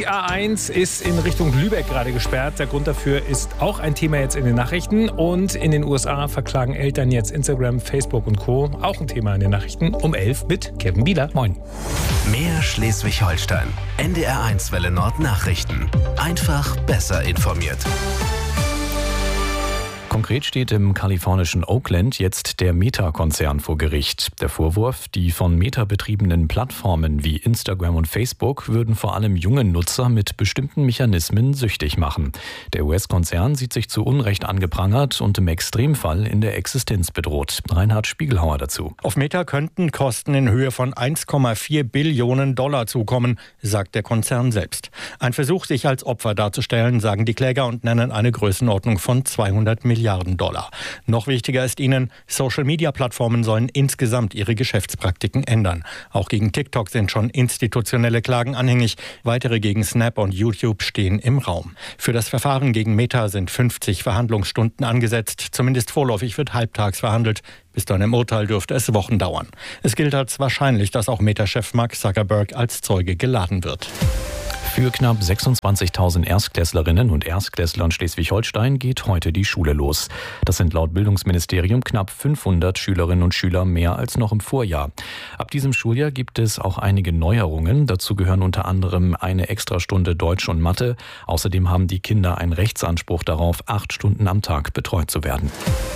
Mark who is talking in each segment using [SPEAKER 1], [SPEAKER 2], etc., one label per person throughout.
[SPEAKER 1] Die A1 ist in Richtung Lübeck gerade gesperrt. Der Grund dafür ist auch ein Thema jetzt in den Nachrichten. Und in den USA verklagen Eltern jetzt Instagram, Facebook und Co. Auch ein Thema in den Nachrichten. Um 11 mit Kevin Bieler. Moin.
[SPEAKER 2] Mehr Schleswig-Holstein. NDR1 Welle Nord Nachrichten. Einfach besser informiert.
[SPEAKER 3] Konkret steht im kalifornischen Oakland jetzt der Meta-Konzern vor Gericht. Der Vorwurf, die von Meta betriebenen Plattformen wie Instagram und Facebook würden vor allem junge Nutzer mit bestimmten Mechanismen süchtig machen. Der US-Konzern sieht sich zu Unrecht angeprangert und im Extremfall in der Existenz bedroht. Reinhard Spiegelhauer dazu.
[SPEAKER 4] Auf Meta könnten Kosten in Höhe von 1,4 Billionen Dollar zukommen, sagt der Konzern selbst. Ein Versuch, sich als Opfer darzustellen, sagen die Kläger und nennen eine Größenordnung von 200 Milliarden Dollar. Noch wichtiger ist ihnen, Social-Media-Plattformen sollen insgesamt ihre Geschäftspraktiken ändern. Auch gegen TikTok sind schon institutionelle Klagen anhängig. Weitere gegen Snap und YouTube stehen im Raum. Für das Verfahren gegen Meta sind 50 Verhandlungsstunden angesetzt. Zumindest vorläufig wird halbtags verhandelt. Bis zu einem Urteil dürfte es Wochen dauern. Es gilt als wahrscheinlich, dass auch Meta-Chef Mark Zuckerberg als Zeuge geladen wird.
[SPEAKER 3] Für knapp 26.000 Erstklässlerinnen und Erstklässler in Schleswig-Holstein geht heute die Schule los. Das sind laut Bildungsministerium knapp 500 Schülerinnen und Schüler mehr als noch im Vorjahr. Ab diesem Schuljahr gibt es auch einige Neuerungen. Dazu gehören unter anderem eine Extrastunde Deutsch und Mathe. Außerdem haben die Kinder einen Rechtsanspruch darauf, 8 Stunden am Tag betreut zu werden.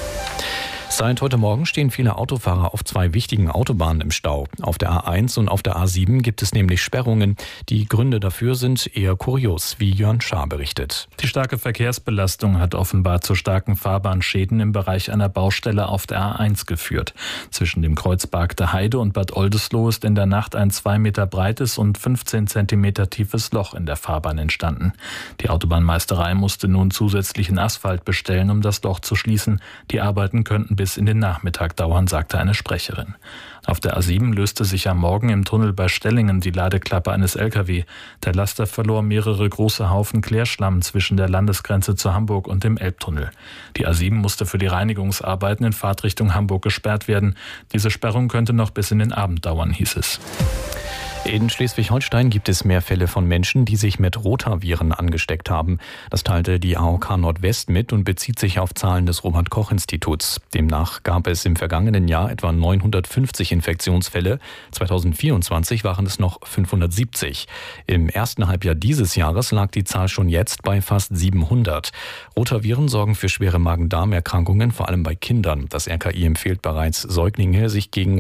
[SPEAKER 3] Seit heute Morgen stehen viele Autofahrer auf 2 wichtigen Autobahnen im Stau. Auf der A1 und auf der A7 gibt es nämlich Sperrungen. Die Gründe dafür sind eher kurios, wie Jörn Schaar berichtet.
[SPEAKER 5] Die starke Verkehrsbelastung hat offenbar zu starken Fahrbahnschäden im Bereich einer Baustelle auf der A1 geführt. Zwischen dem Kreuz Bargte Heide und Bad Oldesloe ist in der Nacht ein 2 Meter breites und 15 Zentimeter tiefes Loch in der Fahrbahn entstanden. Die Autobahnmeisterei musste nun zusätzlichen Asphalt bestellen, um das Loch zu schließen. Die Arbeiten könnten bis in den Nachmittag dauern, sagte eine Sprecherin. Auf der A7 löste sich am Morgen im Tunnel bei Stellingen die Ladeklappe eines LKW. Der Laster verlor mehrere große Haufen Klärschlamm zwischen der Landesgrenze zu Hamburg und dem Elbtunnel. Die A7 musste für die Reinigungsarbeiten in Fahrtrichtung Hamburg gesperrt werden. Diese Sperrung könnte noch bis in den Abend dauern, hieß es.
[SPEAKER 3] In Schleswig-Holstein gibt es mehr Fälle von Menschen, die sich mit Rotaviren angesteckt haben. Das teilte die AOK Nordwest mit und bezieht sich auf Zahlen des Robert-Koch-Instituts. Demnach gab es im vergangenen Jahr etwa 950 Infektionsfälle. 2024 waren es noch 570. Im ersten Halbjahr dieses Jahres lag die Zahl schon jetzt bei fast 700. Rotaviren sorgen für schwere Magen-Darm-Erkrankungen, vor allem bei Kindern. Das RKI empfiehlt bereits, Säuglinge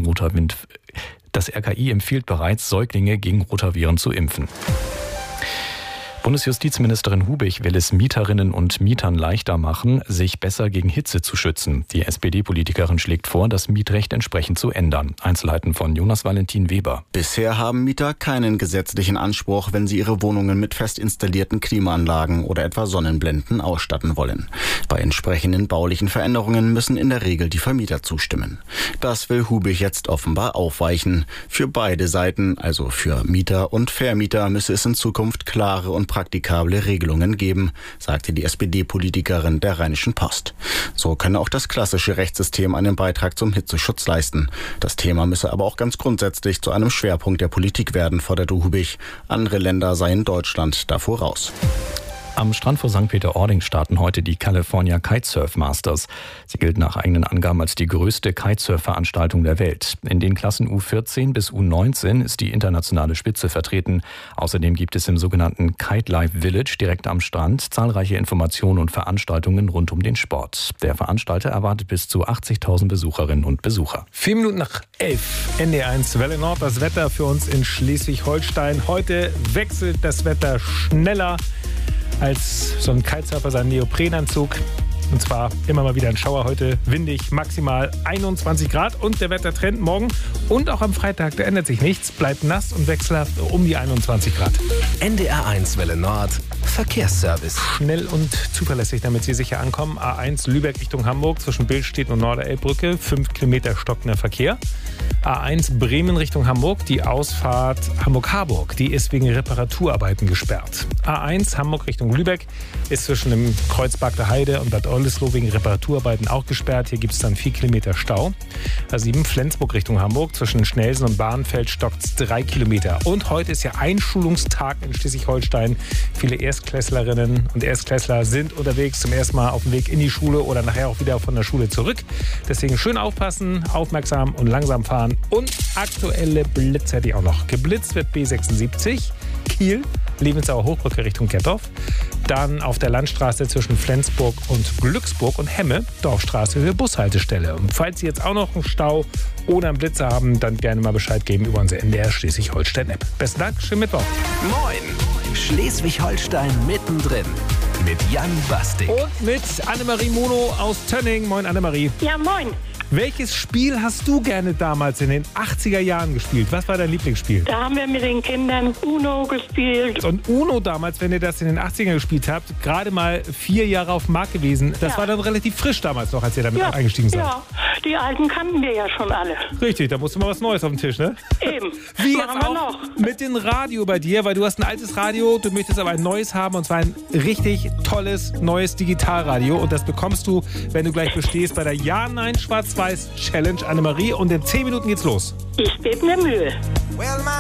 [SPEAKER 3] gegen Rotaviren zu impfen. Bundesjustizministerin Hubich will es Mieterinnen und Mietern leichter machen, sich besser gegen Hitze zu schützen. Die SPD-Politikerin schlägt vor, das Mietrecht entsprechend zu ändern. Einzelheiten von Jonas Valentin Weber.
[SPEAKER 6] Bisher haben Mieter keinen gesetzlichen Anspruch, wenn sie ihre Wohnungen mit fest installierten Klimaanlagen oder etwa Sonnenblenden ausstatten wollen. Bei entsprechenden baulichen Veränderungen müssen in der Regel die Vermieter zustimmen. Das will Hubich jetzt offenbar aufweichen. Für beide Seiten, also für Mieter und Vermieter, müsse es in Zukunft klare und praktikable Regelungen geben, sagte die SPD-Politikerin der Rheinischen Post. So könne auch das klassische Rechtssystem einen Beitrag zum Hitzeschutz leisten. Das Thema müsse aber auch ganz grundsätzlich zu einem Schwerpunkt der Politik werden, forderte Hubich. Andere Länder seien Deutschland da voraus.
[SPEAKER 3] Am Strand vor St. Peter-Ording starten heute die California Kitesurf Masters. Sie gilt nach eigenen Angaben als die größte Kitesurf-Veranstaltung der Welt. In den Klassen U14 bis U19 ist die internationale Spitze vertreten. Außerdem gibt es im sogenannten Kite Life Village direkt am Strand zahlreiche Informationen und Veranstaltungen rund um den Sport. Der Veranstalter erwartet bis zu 80.000 Besucherinnen und Besucher.
[SPEAKER 1] 4 Minuten nach 11, NDR1 Welle Nord, das Wetter für uns in Schleswig-Holstein. Heute wechselt das Wetter schneller als so ein Kitesurfer seinen Neoprenanzug. Und zwar immer mal wieder ein Schauer, heute windig, maximal 21 Grad. Und der Wettertrend morgen und auch am Freitag, da ändert sich nichts. Bleibt nass und wechselhaft um die 21 Grad.
[SPEAKER 2] NDR1 Welle Nord Verkehrsservice.
[SPEAKER 1] Schnell und zuverlässig, damit Sie sicher ankommen. A1 Lübeck Richtung Hamburg zwischen Billstedt und Norderelbbrücke. 5 Kilometer stockender Verkehr. A1 Bremen Richtung Hamburg. Die Ausfahrt Hamburg-Harburg, die ist wegen Reparaturarbeiten gesperrt. A1 Hamburg Richtung Lübeck ist zwischen dem Kreuzberg der Heide und Bad Oldesloe wegen Reparaturarbeiten auch gesperrt. Hier gibt es dann 4 Kilometer Stau. A7 Flensburg Richtung Hamburg zwischen Schnelsen und Bahrenfeld stockt es 3 Kilometer. Und heute ist ja Einschulungstag in Schleswig-Holstein. Viele Erstklässlerinnen und Erstklässler sind unterwegs zum ersten Mal auf dem Weg in die Schule oder nachher auch wieder von der Schule zurück. Deswegen schön aufpassen, aufmerksam und langsam fahren. Und aktuelle Blitze hätte ich auch noch. Geblitzt wird B76 Kiel, Lebensauer Hochbrücke Richtung Gettorf. Dann auf der Landstraße zwischen Flensburg und Glücksburg und Hemme, Dorfstraße für Bushaltestelle. Und falls Sie jetzt auch noch einen Stau oder einen Blitzer haben, dann gerne mal Bescheid geben über unsere NDR Schleswig-Holstein-App. Besten Dank, schönen Mittwoch.
[SPEAKER 2] Moin! Schleswig-Holstein mittendrin. Mit Jan Bastik.
[SPEAKER 1] Und mit Annemarie Mono aus Tönning. Moin, Annemarie.
[SPEAKER 7] Ja, moin.
[SPEAKER 1] Welches Spiel hast du gerne damals in den 80er Jahren gespielt? Was war dein Lieblingsspiel?
[SPEAKER 7] Da haben wir mit den Kindern Uno gespielt.
[SPEAKER 1] Und Uno damals, wenn ihr das in den 80ern gespielt habt, gerade mal 4 Jahre auf dem Markt gewesen. Das war dann relativ frisch damals noch, als ihr damit eingestiegen seid.
[SPEAKER 7] Ja, die alten kannten wir ja schon alle.
[SPEAKER 1] Richtig, da musste mal was Neues auf den Tisch, ne?
[SPEAKER 7] Eben.
[SPEAKER 1] Wie
[SPEAKER 7] machen
[SPEAKER 1] jetzt
[SPEAKER 7] wir
[SPEAKER 1] auch
[SPEAKER 7] noch.
[SPEAKER 1] mit dem Radio bei dir, weil du hast ein altes Radio, du möchtest aber ein neues haben und zwar ein richtig tolles, neues Digitalradio. Und das bekommst du, wenn du gleich bestehst bei der Ja-Nein-Schwarz-Weiß-Challenge, Annemarie. Und in 10 Minuten geht's los.
[SPEAKER 7] Ich gebe mir Mühe.